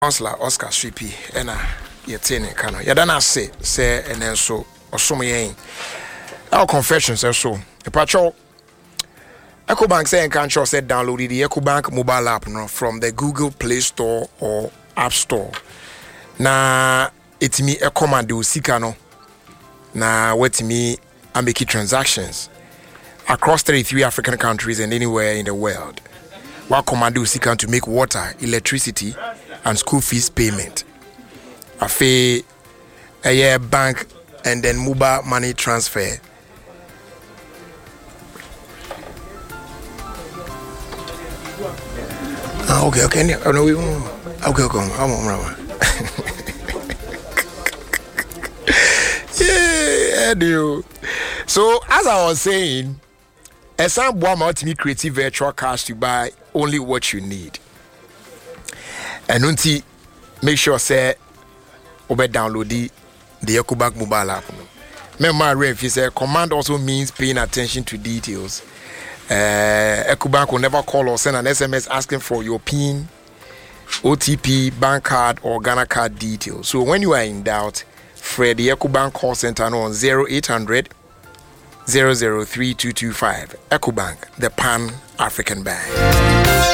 Councillor Oscar Swipi ena yetene kano yadana say and then so osomo our confessions so patrol EcoBank say and control said download the EcoBank mobile app no from the Google Play Store or App Store na etimi command usika no na wetimi ameki transactions across 33 African countries and anywhere in the world. What command usika to make water, electricity and school fees payment. A year bank and then mobile money transfer. Okay. Yeah, dude. So as I was saying, a some boy creative virtual cash to buy only what you need. And unti make sure say obe download the EcoBank mobile app. Remember if you say command also means paying attention to details. EcoBank will never call or send an SMS asking for your PIN, OTP, bank card or Ghana card details. So when you are in doubt, Fred the EcoBank call center on 0800 003 225. EcoBank, the Pan African Bank.